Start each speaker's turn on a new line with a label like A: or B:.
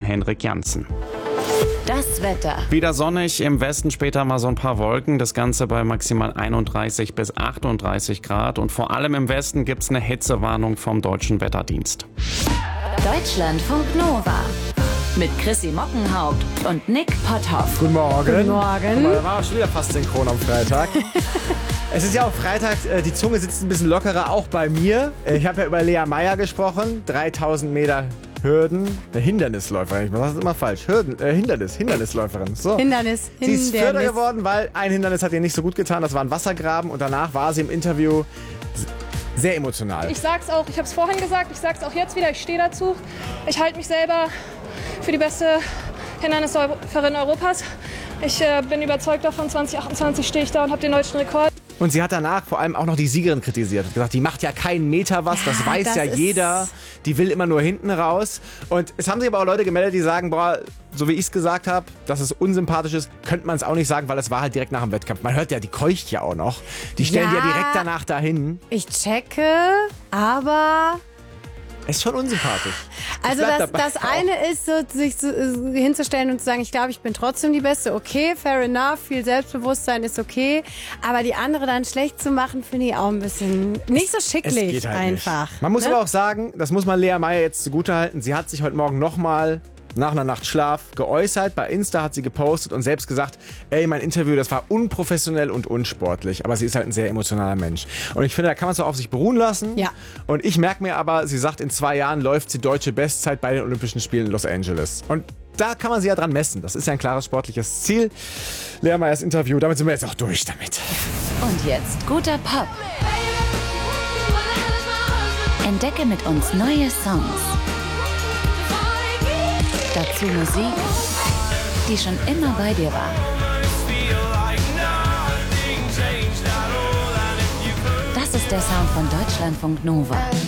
A: Henrik Janssen.
B: Das Wetter.
A: Wieder sonnig, im Westen später mal so ein paar Wolken. Das Ganze bei maximal 31 bis 38 Grad. Und vor allem im Westen gibt es eine Hitzewarnung vom Deutschen Wetterdienst.
B: Deutschlandfunk Nova. Mit Chrissy Mockenhaupt und Nick Potthoff.
C: Guten Morgen.
D: Guten Morgen.
C: Guck mal, da war schon wieder fast synchron am Freitag. Es ist ja auch Freitag, die Zunge sitzt ein bisschen lockerer, auch bei mir. Ich habe ja über Lea Meyer gesprochen, 3000 Meter Hürden, eine Hindernisläuferin, ich mache das immer falsch, Hindernisläuferin. So.
D: Hindernis.
C: Sie ist Vierter geworden, weil ein Hindernis hat ihr nicht so gut getan, das war ein Wassergraben und danach war sie im Interview sehr emotional.
E: Ich sag's auch, ich habe es vorhin gesagt, ich sag's auch jetzt wieder, ich stehe dazu. Ich halte mich selber für die beste Hindernisläuferin Europas. Ich bin überzeugt davon, 2028 stehe ich da und habe den deutschen Rekord.
C: Und sie hat danach vor allem auch noch die Siegerin kritisiert. Hat gesagt, die macht ja keinen Meter was, das weiß
D: das
C: ja
D: ist
C: jeder. Die will immer nur hinten raus. Und es haben sich aber auch Leute gemeldet, die sagen, boah, so wie ich es gesagt habe, dass es unsympathisch ist, könnte man es auch nicht sagen, weil es war halt direkt nach dem Wettkampf. Man hört ja, die keucht ja auch noch. Die stellen die ja direkt danach dahin.
D: Ich checke, aber...
C: Ist schon unsympathisch.
D: Also das eine ist, so, sich so, hinzustellen und zu sagen, ich glaube, ich bin trotzdem die Beste. Okay, fair enough, viel Selbstbewusstsein ist okay. Aber die andere dann schlecht zu machen, finde ich auch ein bisschen nicht so schicklich
C: Es geht halt
D: einfach.
C: Nicht. Man muss aber auch sagen, das muss man Lea Meyer jetzt zugutehalten, sie hat sich heute Morgen nochmal nach einer Nacht Schlaf geäußert. Bei Insta hat sie gepostet und selbst gesagt, ey, mein Interview, das war unprofessionell und unsportlich. Aber sie ist halt ein sehr emotionaler Mensch. Und ich finde, da kann man es auch auf sich beruhen lassen.
D: Ja.
C: Und ich merke mir aber, sie sagt, in 2 Jahren läuft sie deutsche Bestzeit bei den Olympischen Spielen in Los Angeles. Und da kann man sie ja dran messen. Das ist ja ein klares sportliches Ziel. Lea Meyers Interview, damit sind wir jetzt auch durch damit.
B: Und jetzt guter Pop. Entdecke mit uns neue Songs. Dazu Musik, die schon immer bei dir war. Das ist der Sound von Deutschlandfunk Nova.